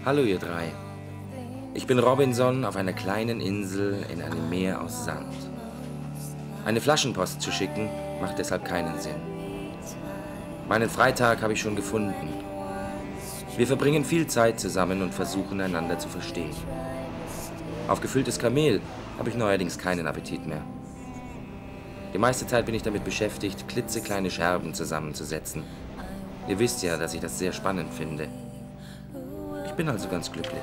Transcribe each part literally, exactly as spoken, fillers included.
Hallo ihr drei. Ich bin Robinson auf einer kleinen Insel in einem Meer aus Sand. Eine Flaschenpost zu schicken, macht deshalb keinen Sinn. Meinen Freitag habe ich schon gefunden. Wir verbringen viel Zeit zusammen und versuchen, einander zu verstehen. Auf gefülltes Kamel habe ich neuerdings keinen Appetit mehr. Die meiste Zeit bin ich damit beschäftigt, klitzekleine Scherben zusammenzusetzen. Ihr wisst ja, dass ich das sehr spannend finde. Ich bin also ganz glücklich.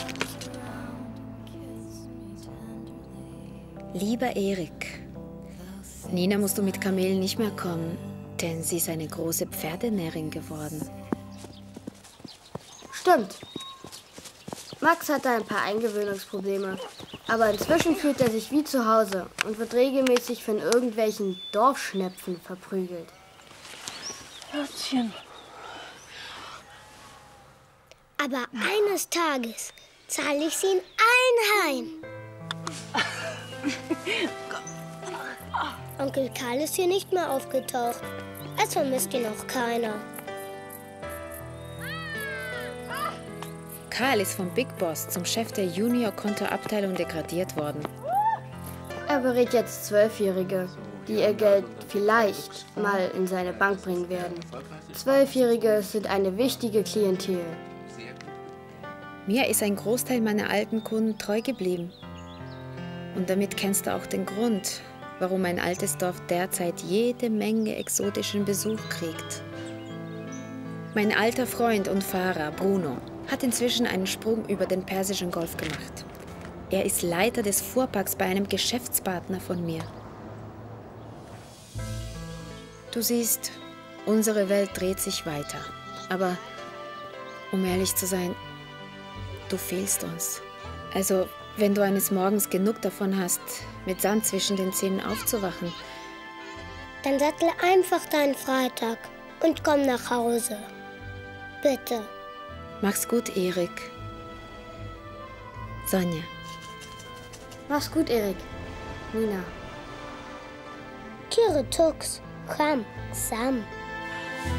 Lieber Erik, Nina musst du mit Kamelen nicht mehr kommen, denn sie ist eine große Pferdenärin geworden. Stimmt. Max hatte ein paar Eingewöhnungsprobleme, aber inzwischen fühlt er sich wie zu Hause und wird regelmäßig von irgendwelchen Dorfschnepfen verprügelt. Herzchen. Aber eines Tages zahle ich sie in allen heim. Onkel Karl ist hier nicht mehr aufgetaucht. Es vermisst ihn auch keiner. Karl ist vom Big Boss zum Chef der Junior-Kontoabteilung degradiert worden. Er berät jetzt Zwölfjährige, die ihr Geld vielleicht mal in seine Bank bringen werden. Zwölfjährige sind eine wichtige Klientel. Mir ist ein Großteil meiner alten Kunden treu geblieben. Und damit kennst du auch den Grund, warum ein altes Dorf derzeit jede Menge exotischen Besuch kriegt. Mein alter Freund und Fahrer, Bruno, hat inzwischen einen Sprung über den Persischen Golf gemacht. Er ist Leiter des Fuhrparks bei einem Geschäftspartner von mir. Du siehst, unsere Welt dreht sich weiter. Aber, um ehrlich zu sein, du fehlst uns. Also, wenn du eines Morgens genug davon hast, mit Sand zwischen den Zähnen aufzuwachen, Dann sattel einfach deinen Freitag und komm nach Hause. Bitte. mach's gut, Erik. Sonja. Mach's gut, Erik. Nina. Kire Tux, Kam, Sam.